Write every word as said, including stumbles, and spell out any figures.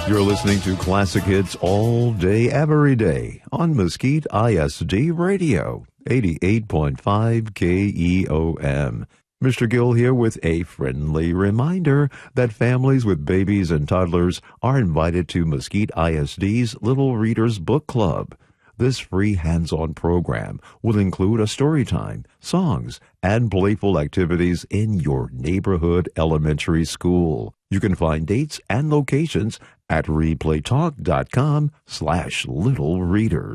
You're listening to Classic Hits all day, every day on Mesquite I S D Radio, eighty-eight point five K E O M. Mister Gill here with a friendly reminder that families with babies and toddlers are invited to Mesquite I S D's Little Readers Book Club. This free hands-on program will include a story time, songs, and playful activities in your neighborhood elementary school. You can find dates and locations at replaytalk.com slash little readers.